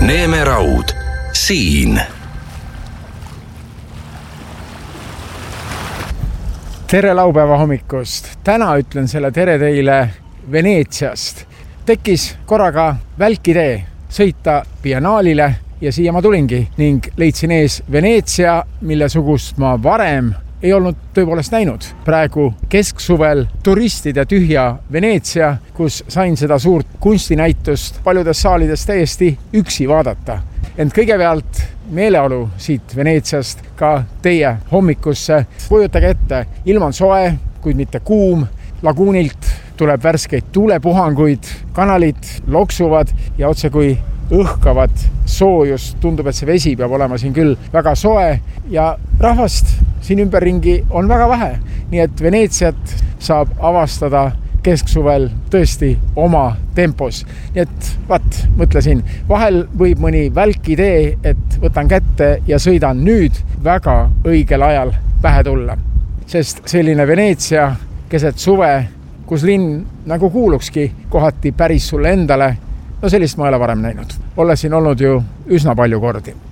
Neeme Raud, siin. Tere laupäeva hommikust. Täna ütlen selle tere teile Veneetsiast. Tekkis korraga välkidee sõita biennaalile ja siia ma tulingi ning leidsin ees Veneetsia, mille sugust ma varem ei olnud tõepoolest näinud. Praegu kesksuvel turistide tühja Veneetsia, kus sain seda suurt kunstinäitust paljudes saalides täiesti üksi vaadata. Ent kõigepealt meeleolu siit Veneetsiast ka teie hommikusse. Kujutage ette, ilm on soe, kuid mitte kuum. Laguunilt tuleb värskeid tuulepuhanguid, kanalid loksuvad ja otse kui õhkavad soojust. Tundub, et see vesi peab olema siin küll väga soe ja rahvast siin ümberringi on väga vähe. Nii et Veneetsiat saab avastada kesksuvel tõesti oma tempos. Nii et mõtlesin, vahel võib mõni välkidee, et võtan kätte ja sõidan nüüd väga õigel ajal pähe tulla. Sest selline Veneetsia keset suve, kus linn nagu kuulukski kohati päris sulle endale, no sellist ma ei ole varem näinud. Olen siin olnud ju üsna palju kordi.